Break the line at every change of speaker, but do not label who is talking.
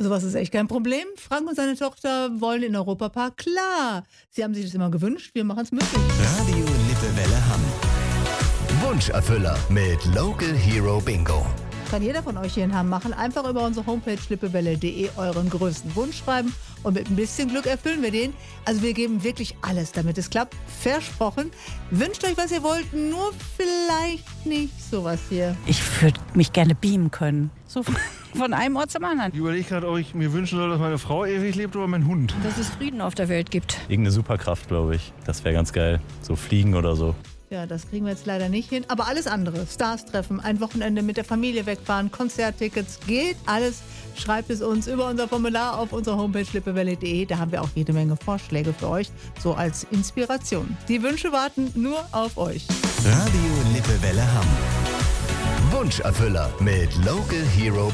Sowas ist echt kein Problem. Frank und seine Tochter wollen in den Europapark. Klar, sie haben sich das immer gewünscht. Wir machen es möglich.
Radio Lippewelle Hamm. Wunscherfüller mit Local Hero Bingo.
Kann jeder von euch hier in Hamm machen. Einfach über unsere Homepage lippewelle.de euren größten Wunsch schreiben und mit ein bisschen Glück erfüllen wir den. Also wir geben wirklich alles, damit es klappt. Versprochen. Wünscht euch, was ihr wollt, nur vielleicht nicht sowas hier.
Ich würde mich gerne beamen können. So von einem Ort zum anderen.
Ich überlege gerade, ob ich mir wünschen soll, dass meine Frau ewig lebt oder mein Hund.
Dass es Frieden auf der Welt gibt.
Irgendeine Superkraft, glaube ich. Das wäre ganz geil. So fliegen oder so.
Ja, das kriegen wir jetzt leider nicht hin. Aber alles andere, Stars treffen, ein Wochenende mit der Familie wegfahren, Konzerttickets, geht alles. Schreibt es uns über unser Formular auf unserer Homepage lippewelle.de. Da haben wir auch jede Menge Vorschläge für euch, so als Inspiration. Die Wünsche warten nur auf euch.
Radio Lippewelle Hamm. Wunscherfüller mit Local Hero